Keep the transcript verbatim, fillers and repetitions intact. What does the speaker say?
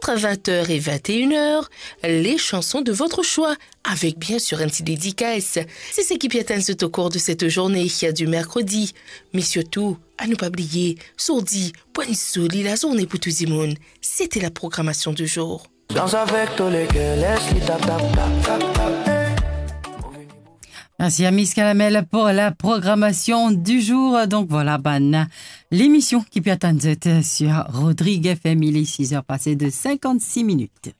entre vingt heures et vingt et une heures, les chansons de votre choix, avec bien sûr un petit dédicace. C'est ce qui piétine au cours de cette journée du mercredi. Mais surtout, à ne pas oublier, sourdi, point soli, la journée pour tout le monde. C'était la programmation du jour. Danse avec tous les gueules, laisse-les tap tap tap tap tap. Merci à Miss Calamel pour la programmation du jour. Donc voilà, ben, l'émission qui peut attendre sur Rodrigue F M. Il est six heures passées de cinquante-six minutes.